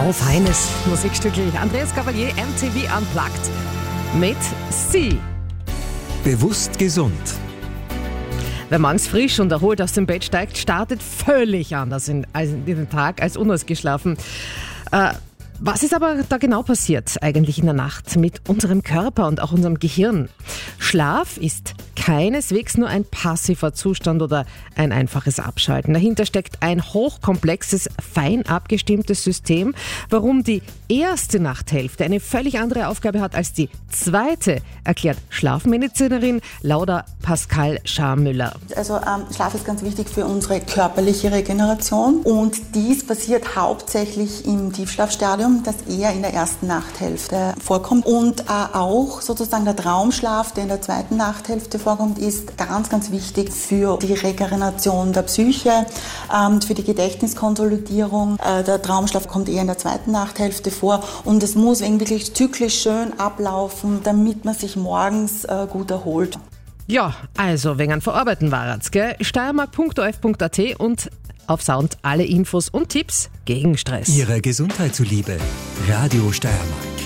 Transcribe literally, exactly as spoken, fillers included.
Oh, feines Musikstückchen. Andreas Gabalier, M T V Unplugged mit Sie. Bewusst gesund. Wer morgens frisch und erholt aus dem Bett steigt, startet völlig anders in, in den Tag als unausgeschlafen. Äh, Was ist aber da genau passiert eigentlich in der Nacht mit unserem Körper und auch unserem Gehirn? Schlaf ist keineswegs nur ein passiver Zustand oder ein einfaches Abschalten. Dahinter steckt ein hochkomplexes, fein abgestimmtes System. Warum die erste Nachthälfte eine völlig andere Aufgabe hat als die zweite, erklärt Schlafmedizinerin Lauda Pascal-Scharmüller. Also ähm, Schlaf ist ganz wichtig für unsere körperliche Regeneration und dies passiert hauptsächlich im Tiefschlafstadium, das eher in der ersten Nachthälfte vorkommt. Und äh, auch sozusagen der Traumschlaf, der in der zweiten Nachthälfte vorkommt, ist ganz, ganz wichtig für die Regeneration der Psyche, ähm, für die Gedächtniskonsolidierung. Äh, der Traumschlaf kommt eher in der zweiten Nachthälfte vor und es muss wirklich zyklisch schön ablaufen, damit man sich morgens äh, gut erholt. Ja, also, wenn an Verarbeiten war es, gell? steiermark punkt o f punkt a t und auf Sound alle Infos und Tipps gegen Stress. Ihrer Gesundheit zuliebe. Radio Steiermark.